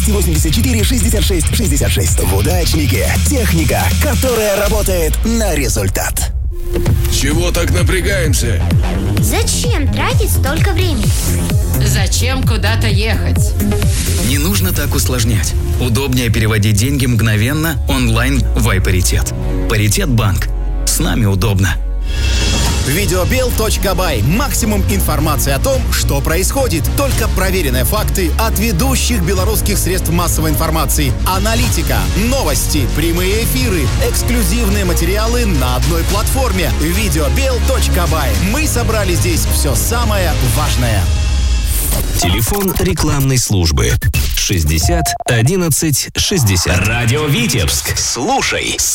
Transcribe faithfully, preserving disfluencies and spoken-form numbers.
двести восемьдесят четыре шестьдесят шесть шестьдесят шесть. В удачнике техника, которая работает на результат. Чего так напрягаемся? Зачем тратить столько времени? Зачем куда-то ехать? Не нужно так усложнять. Удобнее переводить деньги мгновенно онлайн в iParitet. Паритет банк. С нами удобно. Видеобел точка бай. Максимум информации о том, что происходит. Только проверенные факты от ведущих белорусских средств массовой информации. Аналитика, новости, прямые эфиры, эксклюзивные материалы на одной платформе. Видеобел точка бай. Мы собрали здесь все самое важное. Телефон рекламной службы шестьдесят одиннадцать шестьдесят. Радио Витебск. Слушай